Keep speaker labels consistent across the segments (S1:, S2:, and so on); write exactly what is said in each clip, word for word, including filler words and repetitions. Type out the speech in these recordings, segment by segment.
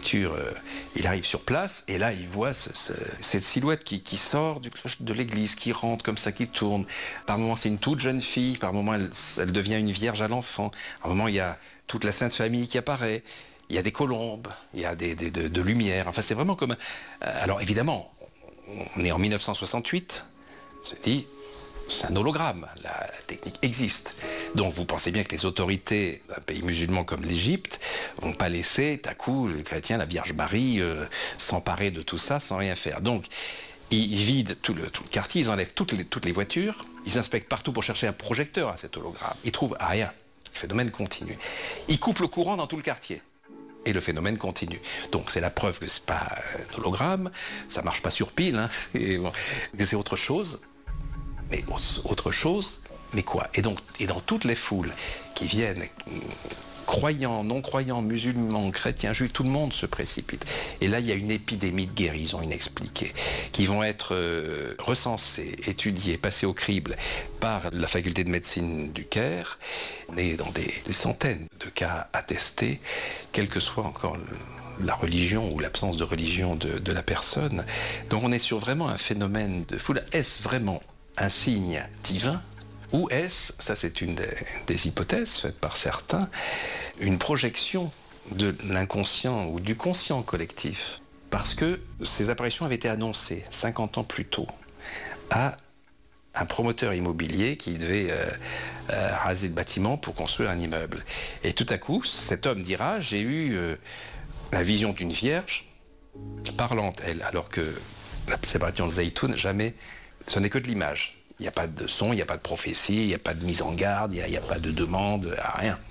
S1: voiture, euh, il arrive sur place et là il voit ce, ce, cette silhouette qui, qui sort du cloche de l'église, qui rentre comme ça, qui tourne. Par moments c'est une toute jeune fille, par moments elle, elle devient une vierge à l'enfant. À un moment il y a toute la Sainte Famille qui apparaît. Il y a des colombes, il y a des, des, de, de lumière. Enfin c'est vraiment comme... Euh, alors évidemment, on est en mille neuf cent soixante-huit, on se dit... C'est un hologramme, la, la technique existe. Donc vous pensez bien que les autorités d'un pays musulman comme l'Égypte vont pas laisser, à coup, les chrétiens, la Vierge Marie, euh, s'emparer de tout ça sans rien faire. Donc ils vident tout le, tout le quartier, ils enlèvent toutes les, toutes les voitures, ils inspectent partout pour chercher un projecteur à cet hologramme. Ils trouvent rien. Le phénomène continue. Ils coupent le courant dans tout le quartier. Et le phénomène continue. Donc c'est la preuve que c'est pas un hologramme, ça marche pas sur pile, hein, c'est, bon, c'est autre chose. Mais autre chose, mais quoi ? Et donc, et dans toutes les foules qui viennent, croyants, non-croyants, musulmans, chrétiens, juifs, tout le monde se précipite. Et là, il y a une épidémie de guérison inexpliquée, qui vont être euh, recensées, étudiées, passées au crible par la faculté de médecine du Caire. On est dans des, des centaines de cas attestés, quelle que soit encore le, la religion ou l'absence de religion de, de la personne. Donc on est sur vraiment un phénomène de foule. Est-ce vraiment un signe divin, ou est-ce, ça c'est une des, des hypothèses faites par certains, une projection de l'inconscient ou du conscient collectif? Parce que ces apparitions avaient été annoncées cinquante ans plus tôt à un promoteur immobilier qui devait euh, euh, raser le bâtiment pour construire un immeuble. Et tout à coup, cet homme dira, j'ai eu euh, la vision d'une vierge parlante, elle, alors que la séparation de Zaytoun, jamais... Ce n'est que de l'image. Il n'y a pas de son, il n'y a pas de prophétie, il n'y a pas de mise en garde, il n'y a, a pas de demande, rien.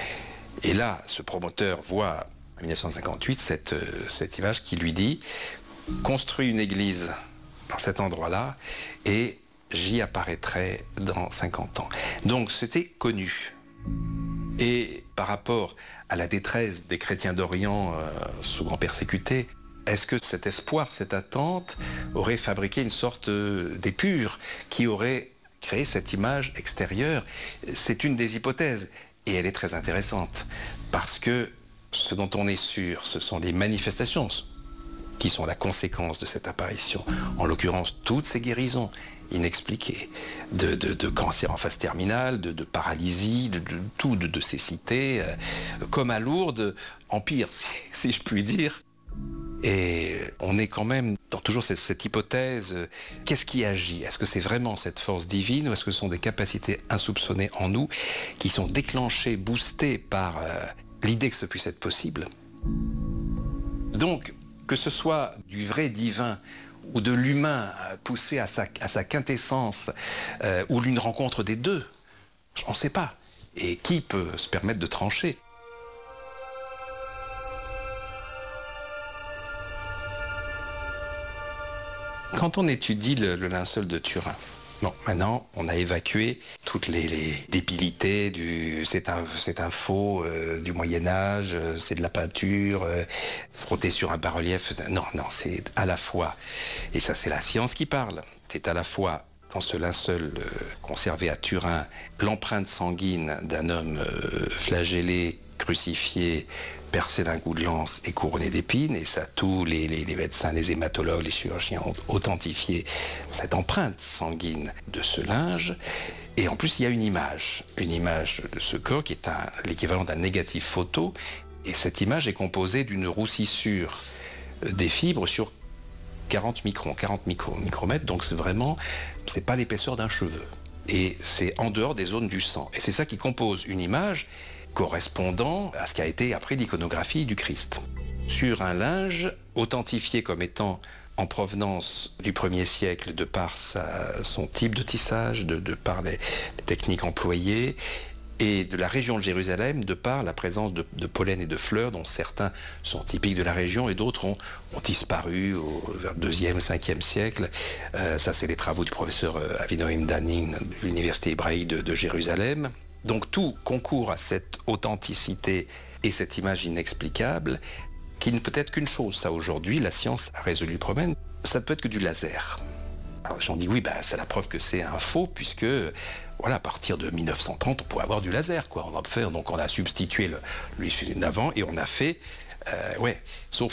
S1: Et là, ce promoteur voit, en mille neuf cent cinquante-huit, cette, euh, cette image qui lui dit « Construis une église dans cet endroit-là et j'y apparaîtrai dans cinquante ans. » Donc c'était connu. Et par rapport à la détresse des chrétiens d'Orient, euh, souvent persécutés, est-ce que cet espoir, cette attente aurait fabriqué une sorte d'épure qui aurait créé cette image extérieure? C'est une des hypothèses et elle est très intéressante parce que ce dont on est sûr, ce sont les manifestations qui sont la conséquence de cette apparition. En l'occurrence, toutes ces guérisons inexpliquées, de, de, de cancer en phase terminale, de, de paralysie, de, de tout, de, de cécité, euh, comme à Lourdes, en pire, si, si je puis dire. Et on est quand même dans toujours cette, cette hypothèse, euh, qu'est-ce qui agit? Est-ce que c'est vraiment cette force divine ou est-ce que ce sont des capacités insoupçonnées en nous qui sont déclenchées, boostées par euh, l'idée que ce puisse être possible? Donc, que ce soit du vrai divin ou de l'humain euh, poussé à sa, à sa quintessence euh, ou l'une rencontre des deux, on ne sait pas. Et qui peut se permettre de trancher? Quand on étudie le, le linceul de Turin, bon, maintenant on a évacué toutes les, les débilités du c'est un, c'est un faux euh, du Moyen-Âge, euh, c'est de la peinture, euh, frotté sur un bas-relief. Non, non, c'est à la fois, et ça c'est la science qui parle, c'est à la fois dans ce linceul euh, conservé à Turin, l'empreinte sanguine d'un homme euh, flagellé, crucifié, percé d'un coup de lance et couronné d'épines, et ça, tous les, les, les médecins, les hématologues, les chirurgiens ont authentifié cette empreinte sanguine de ce linge. Et en plus, il y a une image, une image de ce corps qui est un, l'équivalent d'un négatif photo, et cette image est composée d'une roussissure des fibres sur quarante microns, quarante micro, micromètres, donc c'est vraiment, c'est pas l'épaisseur d'un cheveu. Et c'est en dehors des zones du sang. Et c'est ça qui compose une image correspondant à ce qu'a été après l'iconographie du Christ. Sur un linge authentifié comme étant en provenance du premier siècle de par sa, son type de tissage, de, de par les, les techniques employées, et de la région de Jérusalem de par la présence de, de pollen et de fleurs dont certains sont typiques de la région et d'autres ont, ont disparu au, vers le deuxième, cinquième siècle. Euh, ça, c'est les travaux du professeur Avinoam Danning de l'Université hébraïque de, de Jérusalem. Donc tout concourt à cette authenticité et cette image inexplicable qui ne peut être qu'une chose. Ça, aujourd'hui, la science a résolu le problème. Ça ne peut être que du laser. Alors j'en dis oui, bah, c'est la preuve que c'est un faux, puisque voilà, à partir de mille neuf cent trente, on pouvait avoir du laser, quoi. On en peut faire, donc on a substitué le, lui d'avant et on a fait, euh, ouais, sauf